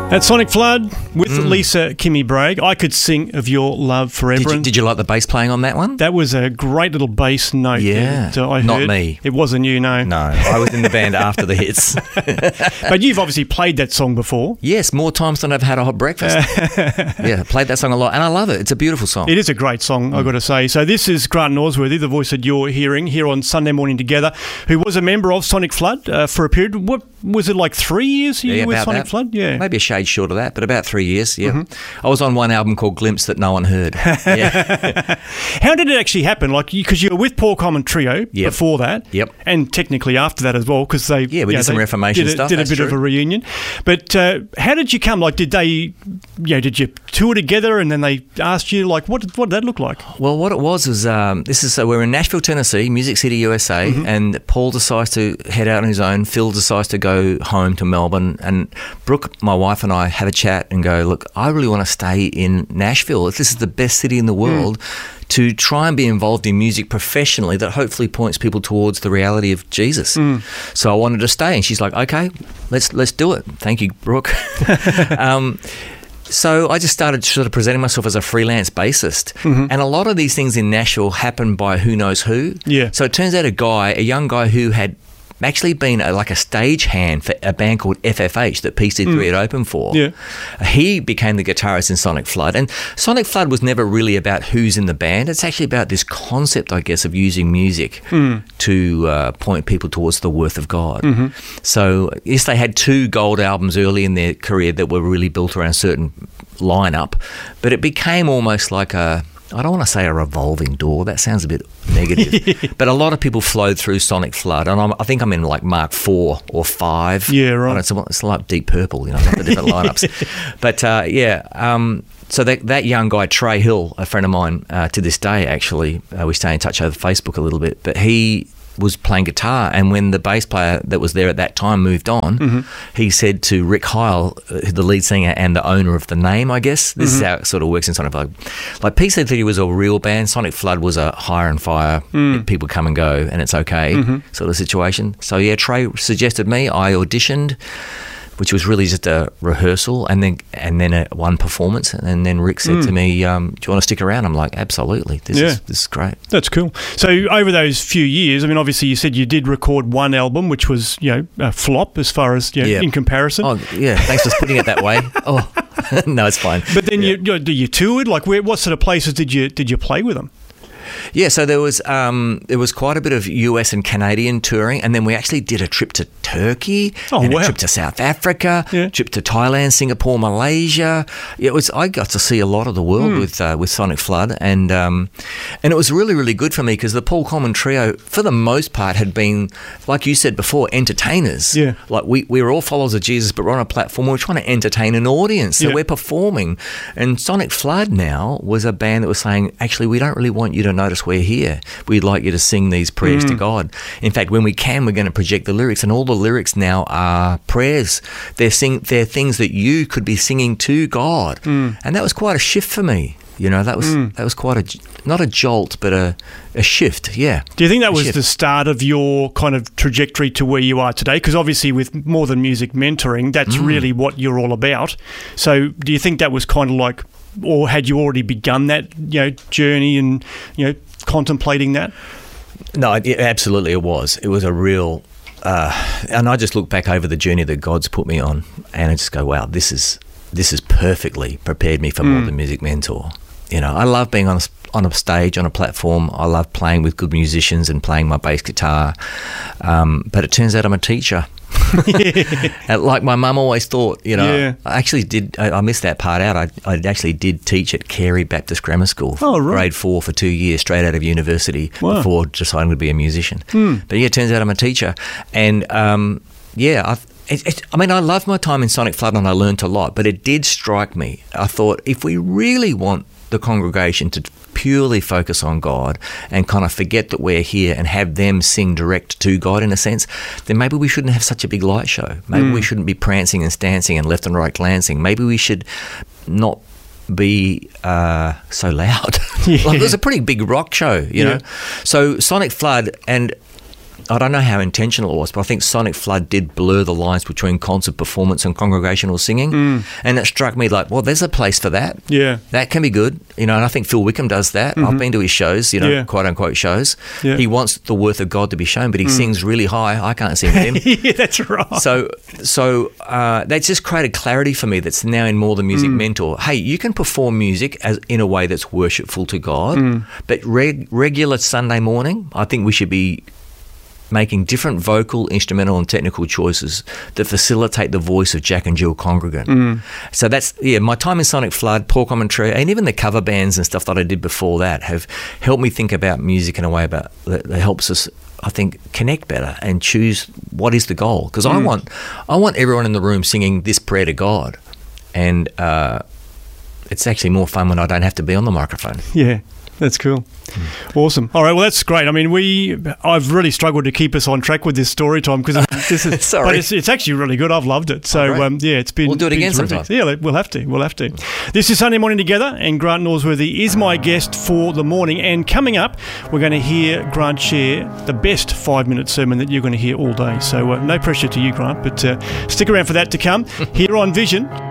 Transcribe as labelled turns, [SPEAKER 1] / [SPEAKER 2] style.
[SPEAKER 1] At Sonic Flood with Lisa Kimmy Bragg, I Could Sing of Your Love Forever.
[SPEAKER 2] Did you like the bass playing on that one?
[SPEAKER 1] That was a great little bass note.
[SPEAKER 2] Yeah,
[SPEAKER 1] that I
[SPEAKER 2] not
[SPEAKER 1] heard.
[SPEAKER 2] me.
[SPEAKER 1] It wasn't you, no.
[SPEAKER 2] No, I was in the band after the hits.
[SPEAKER 1] But you've obviously played that song before.
[SPEAKER 2] Yes, more times than I've had a hot breakfast. Yeah, played that song a lot, and I love it. It's a beautiful song.
[SPEAKER 1] It is a great song, I've got to say. So this is Grant Norsworthy, the voice that you're hearing here on Sunday Morning Together, who was a member of Sonic Flood for a period. What was it, like 3 years you were with Sonic Flood? Yeah,
[SPEAKER 2] maybe a shade short of that, but about 3 years. Yeah, I was on one album called Glimpse that no one heard. Yeah.
[SPEAKER 1] How did it actually happen? Like, because you were with Paul Common Trio before that, and technically after that as well, because they
[SPEAKER 2] we did some Reformation stuff.
[SPEAKER 1] Did a bit of a reunion. But how did you come? Like, did they, did you tour together and then they asked you, like, what did that look like?
[SPEAKER 2] Well, what it was we're in Nashville, Tennessee, Music City, USA, and Paul decides to head out on his own. Phil decides to go home to Melbourne, and Brooke, my wife, and I have a chat and go, look, I really want to stay in Nashville. If this is the best city in the world, to try and be involved in music professionally that hopefully points people towards the reality of Jesus. So I wanted to stay, and she's like, okay, let's do it. Thank you, Brooke. So I just started sort of presenting myself as a freelance bassist. And a lot of these things in Nashville happen by who knows who.
[SPEAKER 1] Yeah.
[SPEAKER 2] So it turns out a young guy who had actually been like a stagehand for a band called FFH that PC3 had opened for. Yeah. He became the guitarist in Sonic Flood. And Sonic Flood was never really about who's in the band. It's actually about this concept, I guess, of using music to point people towards the worth of God. So, yes, they had 2 gold albums early in their career that were really built around a certain lineup, but it became almost like I don't want to say a revolving door. That sounds a bit negative. But a lot of people flowed through Sonic Flood. And I think I'm in like Mark 4 or 5.
[SPEAKER 1] Yeah, right.
[SPEAKER 2] It's like Deep Purple, not the different lineups. But, so that young guy, Trey Hill, a friend of mine to this day, actually, we stay in touch over Facebook a little bit, but he was playing guitar, and when the bass player that was there at that time moved on, he said to Rick Heil, the lead singer and the owner of the name, I guess, this is how it sort of works in Sonic Flood. Like PC3 was a real band, Sonic Flood was a hire and fire, people come and go and it's okay sort of situation. So yeah, Trey suggested me, I auditioned, which was really just a rehearsal and then one performance. And then Rick said to me, do you want to stick around? I'm like, absolutely. This is great.
[SPEAKER 1] That's cool. So over those few years, I mean, obviously you said you did record one album, which was, a flop as far as, in comparison.
[SPEAKER 2] Oh, yeah. Thanks for putting it that way. Oh, no, it's fine.
[SPEAKER 1] But then you toured? Like, what sort of places did you play with them?
[SPEAKER 2] Yeah, so there was quite a bit of US and Canadian touring, and then we actually did a trip to Turkey, a trip to South Africa, trip to Thailand, Singapore, Malaysia. I got to see a lot of the world with Sonic Flood, and it was really, really good for me because the Paul Common Trio, for the most part, had been, like you said before, entertainers. Yeah, like we were all followers of Jesus, but we're on a platform. We're trying to entertain an audience, so we're performing. And Sonic Flood now was a band that was saying, actually, we don't really want you to notice we're here. We'd like you to sing these prayers to God. In fact, when we can, we're going to project the lyrics, and all the lyrics now are prayers. They're things that you could be singing to God, and that was quite a shift for me. That was quite not a jolt, but a shift. Yeah.
[SPEAKER 1] Do you think that was the start of your kind of trajectory to where you are today? Because obviously, with More Than Music mentoring, that's really what you're all about. So, do you think that was kind of like, or had you already begun that journey and contemplating that?
[SPEAKER 2] No, absolutely it was. It was a real, and I just look back over the journey that God's put me on, and I just go, wow, this is perfectly prepared me for More Than Music Mentor. I love being on a stage, on a platform. I love playing with good musicians and playing my bass guitar. But it turns out I'm a teacher. Like my mum always thought, I actually did. I missed that part out. I actually did teach at Carey Baptist Grammar School, grade 4 for 2 years, straight out of university before deciding to be a musician. But yeah, it turns out I'm a teacher, and I loved my time in Sonic Flood and I learnt a lot. But it did strike me. I thought, if we really want the congregation to purely focus on God and kind of forget that we're here and have them sing direct to God in a sense, then maybe we shouldn't have such a big light show. Maybe we shouldn't be prancing and stancing and left and right glancing. Maybe we should not be so loud. Like, it was a pretty big rock show, you know. So Sonic Flood, and I don't know how intentional it was, but I think Sonic Flood did blur the lines between concert performance and congregational singing. And it struck me like, well, there's a place for that.
[SPEAKER 1] Yeah.
[SPEAKER 2] That can be good. And I think Phil Wickham does that. I've been to his shows, quote unquote shows. Yeah. He wants the worth of God to be shown, but he sings really high. I can't sing with him.
[SPEAKER 1] Yeah, that's right.
[SPEAKER 2] So that's just created clarity for me that's now in More Than Music Mentor. Hey, you can perform music in a way that's worshipful to God, but regular Sunday morning, I think we should be making different vocal, instrumental and technical choices that facilitate the voice of Jack and Jill Congregant. So that's, my time in Sonic Flood, Paul Commentary, and even the cover bands and stuff that I did before that have helped me think about music in a way that helps us, I think, connect better and choose what is the goal. Because I want everyone in the room singing this prayer to God. And it's actually more fun when I don't have to be on the microphone.
[SPEAKER 1] Yeah. That's cool. Awesome. All right, well, that's great. I mean, I've really struggled to keep us on track with this story time because this is.
[SPEAKER 2] Sorry,
[SPEAKER 1] but it's actually really good. I've loved it. So it's been.
[SPEAKER 2] We'll do it again sometime.
[SPEAKER 1] Yeah, we'll have to. This is Sunday Morning Together, and Grant Norsworthy is my guest for the morning. And coming up, we're going to hear Grant share the best 5-minute sermon that you're going to hear all day. So no pressure to you, Grant, but stick around for that to come here on Vision.